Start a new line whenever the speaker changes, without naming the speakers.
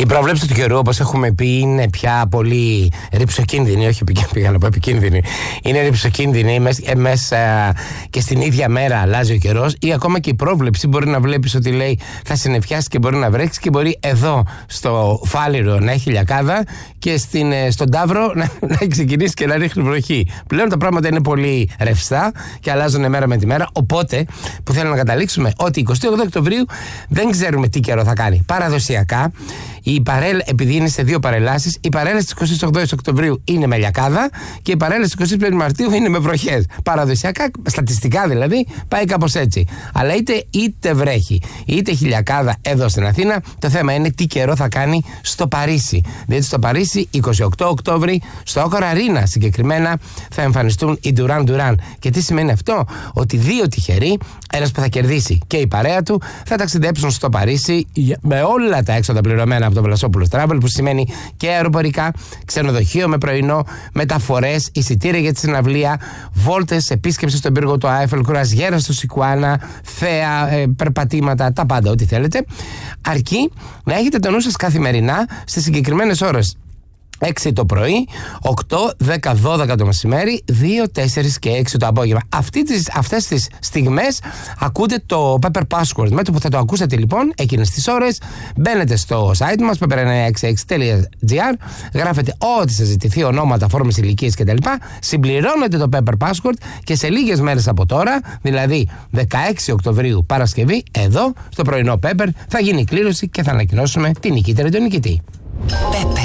Η πρόβλεψη του καιρού, όπως έχουμε πει, είναι πια πολύ ρυψοκίνδυνη. Όχι, πήγα να πω επικίνδυνη. Είναι ρυψοκίνδυνη. Μέσα και στην ίδια μέρα αλλάζει ο καιρός, ή ακόμα και η πρόβλεψη μπορεί να βλέπεις ότι λέει θα συννεφιάσει και μπορεί να βρέξει, και μπορεί εδώ στο Φάληρο να έχει λιακάδα και στον Ταύρο να ξεκινήσει και να ρίχνει βροχή. Πλέον τα πράγματα είναι πολύ ρευστά και αλλάζουν μέρα με τη μέρα. Οπότε, που θέλω να καταλήξουμε, ότι 28 Οκτωβρίου δεν ξέρουμε τι καιρό θα κάνει. Παραδοσιακά, επειδή είναι σε δύο παρελάσεις, η παρέλαση της 28 Οκτωβρίου είναι με λιακάδα και η παρέλαση της 25 Μαρτίου είναι με βροχές. Παραδοσιακά, στατιστικά δηλαδή, πάει κάπως έτσι. Αλλά είτε βρέχει, είτε έχει λιακάδα εδώ στην Αθήνα, το θέμα είναι τι καιρό θα κάνει στο Παρίσι. Διότι στο Παρίσι, 28 Οκτώβρη, στο Όκορ Αρίνα συγκεκριμένα, θα εμφανιστούν οι Duran Duran. Και τι σημαίνει αυτό? Ότι δύο τυχεροί, ένας που θα κερδίσει και η παρέα του, θα ταξιδέψουν στο Παρίσι με όλα τα έξοδα πληρωμένα από το Βλασόπουλος Travel, που σημαίνει και αεροπορικά, ξενοδοχείο με πρωινό, μεταφορές, εισιτήρια για τη συναυλία, βόλτες, επίσκεψη στον πύργο του Άιφελ, κουραζιέρα στο Σικουάνα, θέα, περπατήματα, τα πάντα, ό,τι θέλετε. Αρκεί να έχετε το νου σας καθημερινά στις συγκεκριμένες ώρες. 6 το πρωί, 8, 10, 12 το μεσημέρι, 2, 4 και 6 το απόγευμα. Αυτές τις στιγμές ακούτε το Pepper Password. Με το που θα το ακούσετε λοιπόν, εκείνες τις ώρες, μπαίνετε στο site μας, pepper966.gr, γράφετε ό,τι σας ζητηθεί, ονόματα, φόρμες, ηλικίες κτλ. Συμπληρώνετε το Pepper Password και σε λίγες μέρες από τώρα, δηλαδή 16 Οκτωβρίου Παρασκευή, εδώ στο πρωινό Pepper θα γίνει η κλήρωση και θα ανακοινώσουμε την νικήτρια ή τον νικητή.
Pepper.